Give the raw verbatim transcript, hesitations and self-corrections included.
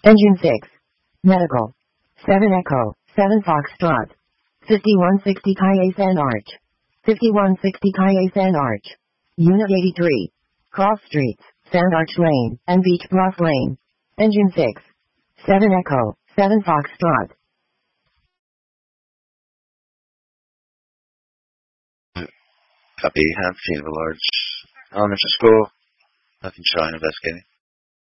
Engine six. Medical. seven Echo, seven Foxtrot. fifty-one sixty Cayenne Arch. fifty-one sixty Cayenne Arch. Unit eighty-three. Cross Streets, Sand Arch Lane, and Beach Bluff Lane. Engine six. seven Echo, seven Foxtrot. Copy, Hampshire Large Elementary School. Nothing showing investigating.